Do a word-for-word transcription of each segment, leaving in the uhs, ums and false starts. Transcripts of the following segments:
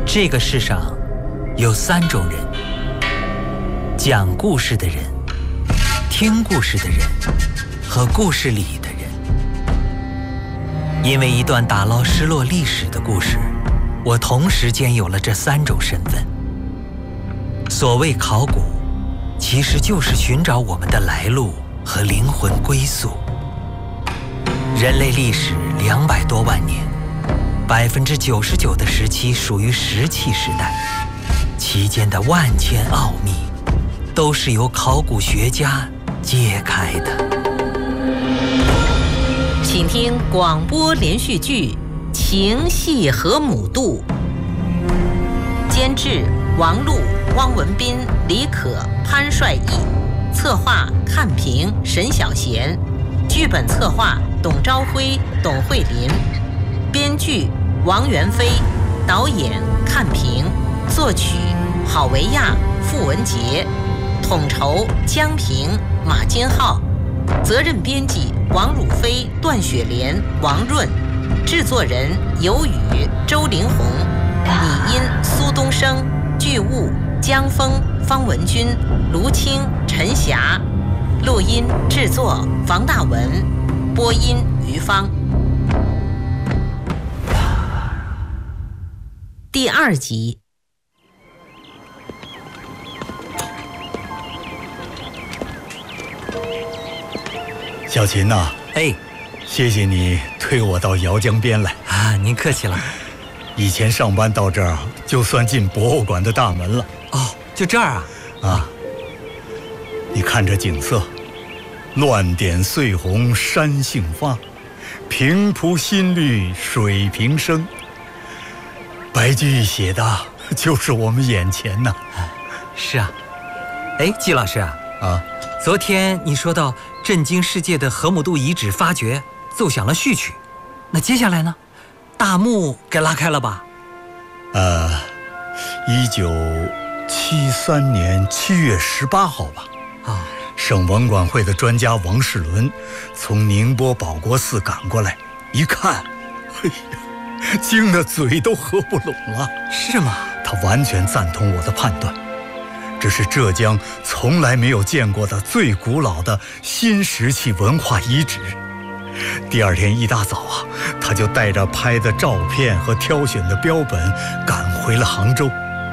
这个世上有三种人：讲故事的人、听故事的人和故事里的人。因为一段打捞失落历史的故事，我同时间有了这三种身份。所谓考古，其实就是寻找我们的来路和灵魂归宿。人类历史两百多万年，百分之九十九的时期属于石器时代，其间的万千奥秘，都是由考古学家揭开的。 请听广播连续剧《情系河姆渡》，监制王璐、汪文斌、李可、潘帅义，策划看平、沈小贤，剧本策划董朝辉、董慧琳，编剧王元飞，导演看平，作曲郝维亚、傅文杰，统筹江平、马金浩，责任编辑王汝飞、段雪莲、王润，制作人尤宇、周林红，拟音苏东升，剧务江峰、方文军、卢青、陈霞，录音制作房大文，播音于芳。第二集。 小秦呐、啊， 哎， 谢谢你推我到姚江边来啊，您客气了。 以前上班到这儿，就算进博物馆的大门了。 哦，就这儿啊？ 啊，你看这景色，乱点岁红山杏发，平铺新绿水平生。白居易写的就是我们眼前呐、 啊。是啊。哎，季老师啊， 啊， 昨天你说到震惊世界的河姆渡遗址发掘奏响了序曲，那接下来呢？大幕给拉开了吧？ 呃，一九七三年七月十八号吧。 啊、哦， 省文管会的专家王世伦从宁波保国寺赶过来，一看，哎呀，惊得嘴都合不拢了。 是吗？ 他完全赞同我的判断，这是浙江从来没有见过的最古老的新石器文化遗址。第二天一大早啊，他就带着拍的照片和挑选的标本赶回了杭州。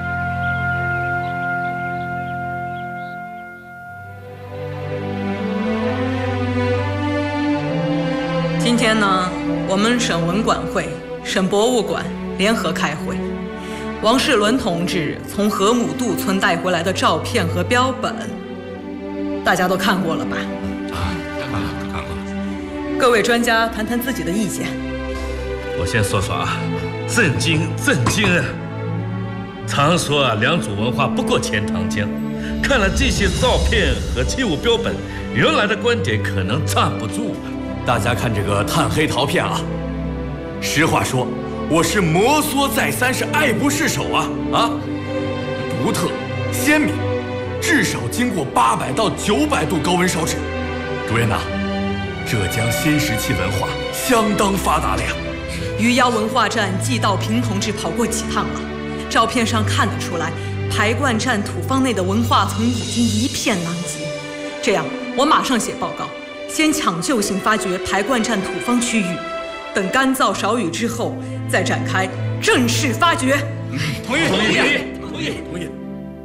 今天呢，我们省文管会、省博物馆联合开会。王世伦同志从河姆渡村带回来的照片和标本，大家都看过了吧？ 啊，看过了，看过了。 各位专家谈谈自己的意见。 我先说说啊，震惊，震惊啊！常说啊，良渚文化不过钱塘江。看了这些照片和器物标本，原来的观点可能站不住。 大家看这个炭黑陶片啊，实话说，我是摩挲再三，是爱不释手啊啊！独特鲜明，至少经过八百到九百度高温烧制。主任呐、啊，浙江新石器文化相当发达了呀。 余姚文化站季道平同志跑过几趟了，照片上看得出来，排灌站土方内的文化层已经一片狼藉。这样，我马上写报告，先抢救性发掘排灌站土方区域，等干燥少雨之后，再展开正式发掘。 嗯、同意，同意，同意，同意，同意。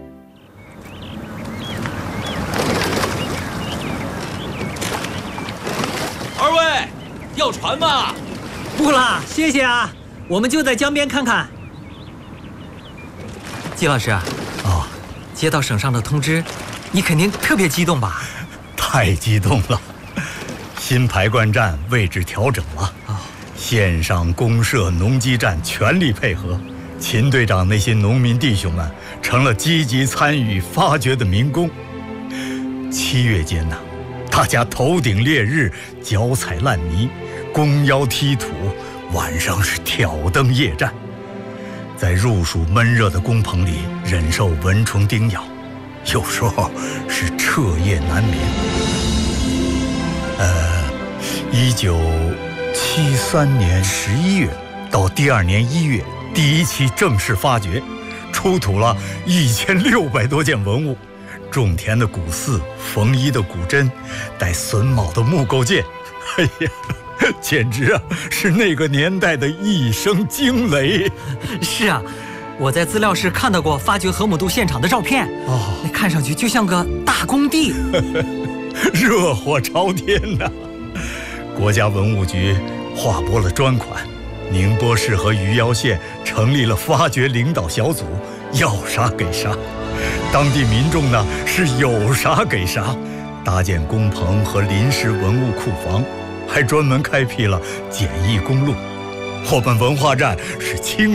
二位，要船吗？ 不啦，谢谢啊，我们就在江边看看。季老师啊， 哦， 接到省上的通知，你肯定特别激动吧？ 太激动了！新排灌站位置调整了， 哦， 县上公社农机站全力配合，秦队长那些农民弟兄们成了积极参与发掘的民工。七月间呢、啊，大家头顶烈日，脚踩烂泥，弓腰踢土，晚上是挑灯夜战，在入暑闷热的工棚里忍受蚊虫叮咬，有时候是彻夜难眠。呃，一九七三年十一月到第二年一月， 第一期正式发掘，出土了一千六百多件文物，种田的谷饲，缝衣的骨针，带榫卯的木构件，哎呀，简直啊是那个年代的一声惊雷。 是啊，我在资料室看到过发掘河姆渡现场的照片，哦，那看上去就像个大工地， 热火朝天呐、啊！国家文物局划拨了专款，宁波市和余姚县成立了发掘领导小组，要啥给啥。当地民众呢是有啥给啥，搭建工棚和临时文物库房，还专门开辟了简易公路。我们文化站是清